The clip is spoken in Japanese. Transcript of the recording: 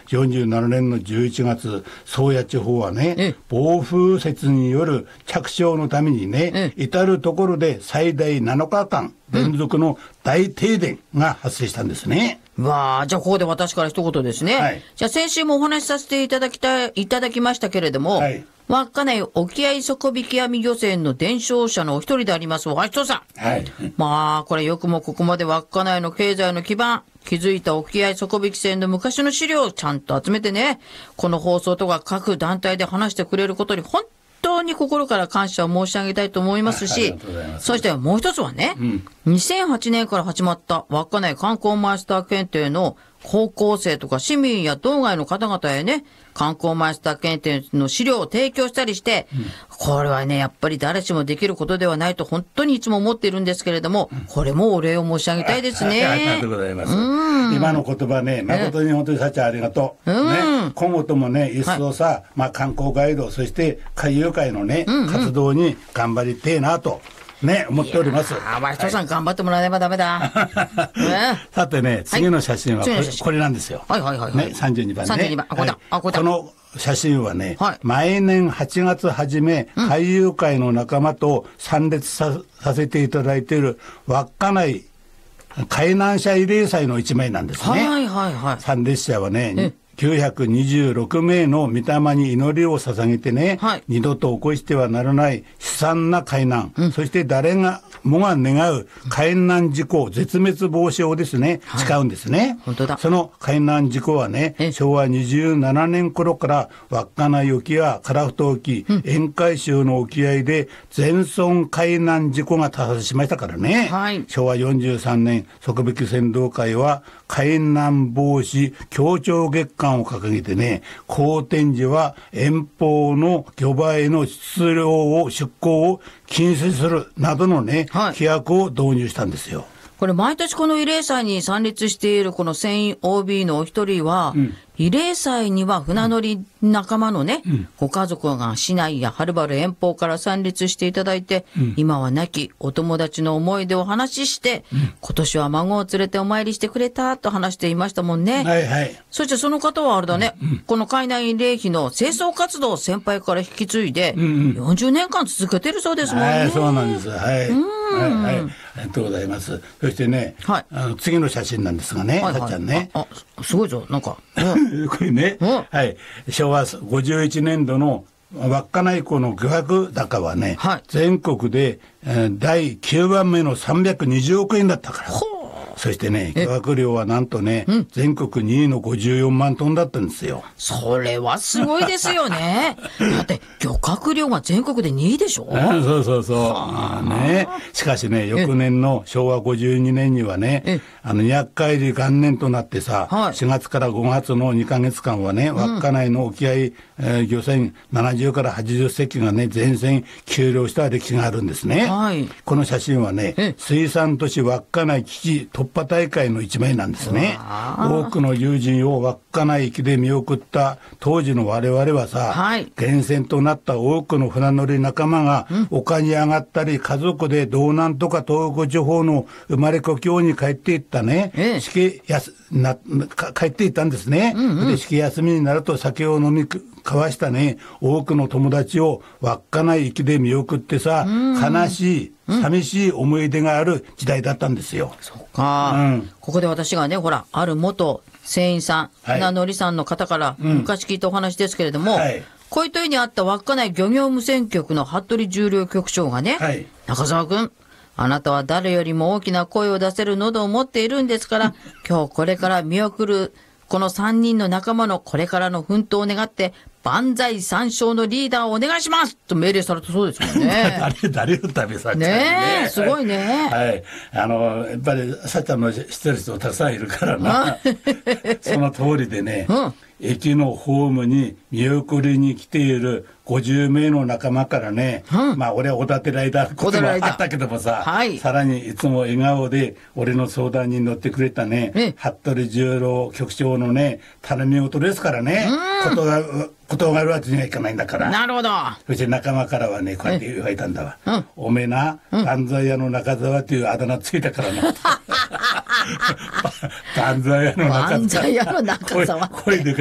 47年の11月、宗谷地方はね、暴風雪による着床のためにね、至るところで最大7日間連続の大停電が発生したんですね。 わあ、じゃあここで私から一言ですね。はい、じゃあ先週もお話しさせていただきましたけれども、はい、稚内沖合底引き網漁船の伝承者のお一人であります大橋さん。はい、まあこれよくもここまで稚内の経済の基盤築いた沖合底引き船の昔の資料をちゃんと集めてね、この放送とか各団体で話してくれることに本当に心から感謝を申し上げたいと思いますし、そしてもう一つはね、2008年から始まった稚内観光マイスター検定の高校生とか市民や道外の方々へね、観光マイスター検定の資料を提供したりして、これはね、やっぱり誰しもできることではないと本当にいつも思っているんですけれども、これもお礼を申し上げたいですね。 ありがとうございます。今の言葉ね、誠に本当に幸ありがとう。ね、今後ともね、一層さ、観光ガイド、そして海遊会のね、活動に頑張りてえなと。ね、思っております。 大橋さん頑張ってもらえばダメだ。 さてね、次の写真はこれなんですよ。はいはいはい。ね、32番ね。 32番。この写真はね、毎年8月初め、海遊会の仲間と参列させていただいている稚内海難者慰霊祭の一枚なんですね。はいはいはい。参列者はね、926名の御霊に祈りを捧げてね、二度と起こしてはならない悲惨な海難、そして誰もが願う海難事故絶滅防止をですね、誓うんですね。本当だ。その海難事故はね、昭和27年頃から稚内沖や樺太沖、沿海州の沖合で全村海難事故が多発しましたからね。昭和43年底引き船頭会は海難防止協調月間を掲げてね、好天時は遠方の漁場への出港を禁止するなどのね、規約を導入したんですよ。 これ毎年この慰霊祭に参列しているこの船員 OB のお一人は、慰霊祭には船乗り仲間のね、ご家族が市内やはるばる遠方から参列していただいて、今は亡きお友達の思い出を話して、今年は孫を連れてお参りしてくれたと話していましたもんね。はいはい。そしてその方はあれだね、この海難慰霊碑の清掃活動を先輩から引き継いで、40年間続けてるそうですもんね。 そうなんです。はい。はいはい。ありがとうございます。そしてね、次の写真なんですがね、さっちゃんね。 すごいぞ、なんか。 これね、はい、昭和51年度の稚内港の漁獲高はね、全国で、第9番目の320億円だったから。そしてね、漁獲量はなんとね、全国2位の54万トンだったんですよ。 それはすごいですよね。だって漁獲量が全国で2位でしょ。 そうそうそう。ね。しかしね、翌年の昭和52年にはね、200海里元年となってさ、4月から5月の2ヶ月間はね、稚内の沖合、漁船70から80隻がね、全線休漁した歴史があるんですね。この写真はね、水産都市稚内危機突破大会の一枚なんですね。多くの友人を稚内駅で見送った当時の我々はさ、源泉となった多くの船乗り仲間が丘に上がったり、家族で道南とか東北地方の生まれ故郷に帰っていったね、帰っていったんですね。で、式休みになると酒を飲み交わしたね、多くの友達を稚内駅で見送ってさ、悲しい寂しい思い出がある時代だったんですよ。 そうか、ここで私がね、ほら、ある元船員さん、船乗りさんの方から昔聞いたお話ですけれども、小糸にあった稚内漁業無線局の服部重量局長がね、中澤君、あなたは誰よりも大きな声を出せる喉を持っているんですから、今日これから見送るこの3人の仲間のこれからの奮闘を願って、万歳三唱のリーダーをお願いしますと命令されたそうですもんね。 誰を食べさせちゃうね。すごいね。 はい。やっぱりさっちゃんの知ってる人たくさんいるからな。その通りでね、駅のホームに見送りに来ている50名の仲間からね、俺はおだてられたこともあったけどもさ、さらにいつも笑顔で俺の相談に乗ってくれたね、服部十郎局長のね、頼み事ですからね、断るわけにはいかないんだから。 なるほど。 そして仲間からはね、こうやって言われたんだわ。おめえな、万歳屋の中沢っていうあだ名ついたからな。万歳屋の中沢。 万歳屋の中沢。